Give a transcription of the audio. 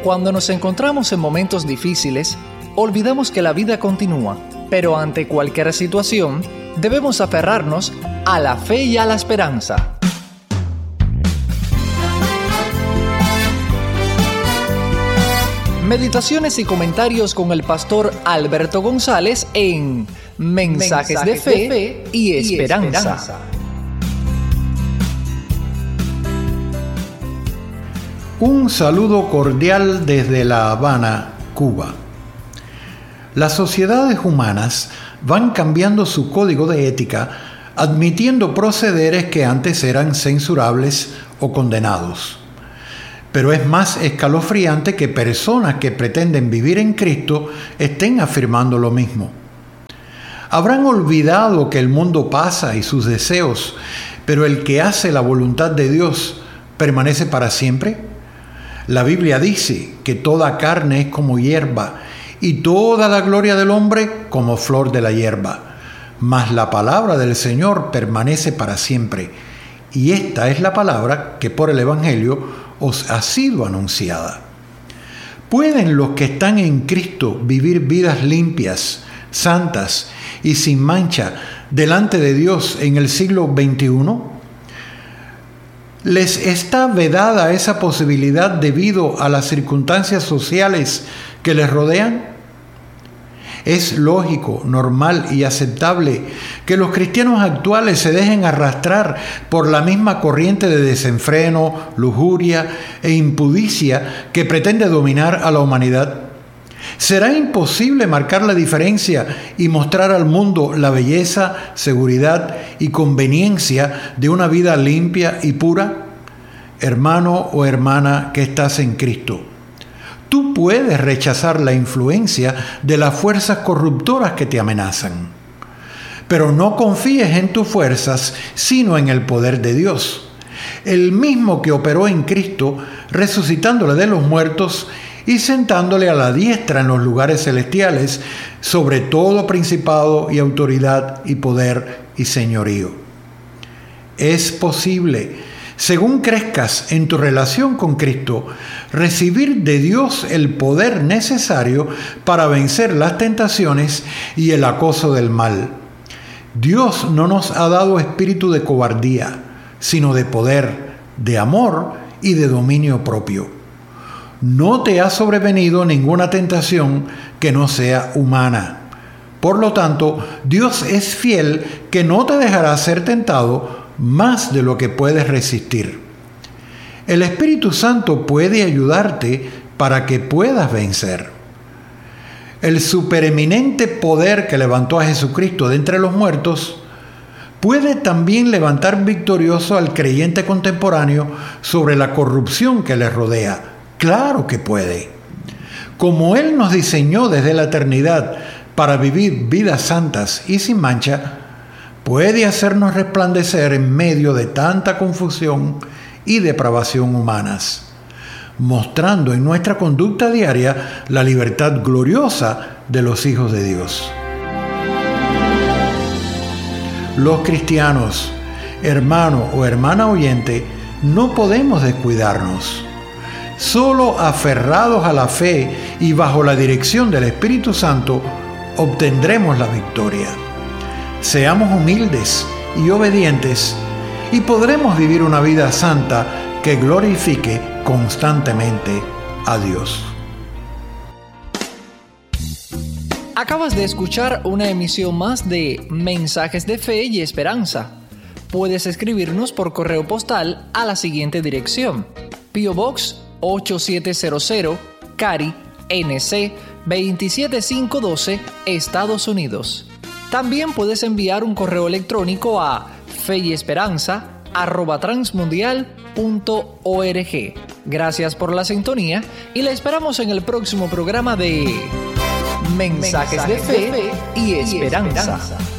Cuando nos encontramos en momentos difíciles, olvidamos que la vida continúa, pero ante cualquier situación, debemos aferrarnos a la fe y a la esperanza. Meditaciones y comentarios con el pastor Alberto González en Mensajes de Fe y Esperanza. Un saludo cordial desde La Habana, Cuba. Las sociedades humanas van cambiando su código de ética, admitiendo procederes que antes eran censurables o condenados. Pero es más escalofriante que personas que pretenden vivir en Cristo estén afirmando lo mismo. ¿Habrán olvidado que el mundo pasa y sus deseos, pero el que hace la voluntad de Dios permanece para siempre? La Biblia dice que toda carne es como hierba y toda la gloria del hombre como flor de la hierba. Mas la palabra del Señor permanece para siempre. Y esta es la palabra que por el Evangelio os ha sido anunciada. ¿Pueden los que están en Cristo vivir vidas limpias, santas y sin mancha delante de Dios en el siglo XXI? ¿Les está vedada esa posibilidad debido a las circunstancias sociales que les rodean? Es lógico, normal y aceptable que los cristianos actuales se dejen arrastrar por la misma corriente de desenfreno, lujuria e impudicia que pretende dominar a la humanidad. ¿Será imposible marcar la diferencia y mostrar al mundo la belleza, seguridad y conveniencia de una vida limpia y pura? Hermano o hermana que estás en Cristo, tú puedes rechazar la influencia de las fuerzas corruptoras que te amenazan. Pero no confíes en tus fuerzas, sino en el poder de Dios, el mismo que operó en Cristo, resucitándole de los muertos y sentándole a la diestra en los lugares celestiales, sobre todo principado y autoridad y poder y señorío. Es posible, según crezcas en tu relación con Cristo, recibir de Dios el poder necesario para vencer las tentaciones y el acoso del mal. Dios no nos ha dado espíritu de cobardía, sino de poder, de amor y de dominio propio. No te ha sobrevenido ninguna tentación que no sea humana. Por lo tanto, Dios es fiel que no te dejará ser tentado más de lo que puedes resistir. El Espíritu Santo puede ayudarte para que puedas vencer. El supereminente poder que levantó a Jesucristo de entre los muertos puede también levantar victorioso al creyente contemporáneo sobre la corrupción que le rodea. Claro que puede. Como Él nos diseñó desde la eternidad para vivir vidas santas y sin mancha, puede hacernos resplandecer en medio de tanta confusión y depravación humanas, mostrando en nuestra conducta diaria la libertad gloriosa de los hijos de Dios. Los cristianos, hermano o hermana oyente, no podemos descuidarnos. Solo aferrados a la fe y bajo la dirección del Espíritu Santo, obtendremos la victoria. Seamos humildes y obedientes y podremos vivir una vida santa que glorifique constantemente a Dios. Acabas de escuchar una emisión más de Mensajes de Fe y Esperanza. Puedes escribirnos por correo postal a la siguiente dirección: P.O. Box 8700, Cary, NC 27512, Estados Unidos. También puedes enviar un correo electrónico a feyesperanza@transmundial.org. Gracias por la sintonía y la esperamos en el próximo programa de Mensajes de Fe y Esperanza.